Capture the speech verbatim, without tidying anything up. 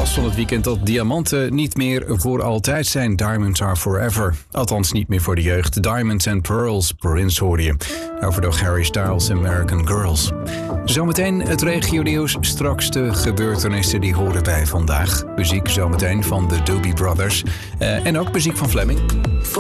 last van het weekend dat diamanten niet meer voor altijd zijn. Diamonds are forever. Althans niet meer voor de jeugd. Diamonds and Pearls, Prince hoorde je. Overdag Harry Styles, American Girls. Zometeen het regionieuws. Straks de gebeurtenissen die horen bij vandaag. Muziek zometeen van de Doobie Brothers. Uh, en ook muziek van Fleming.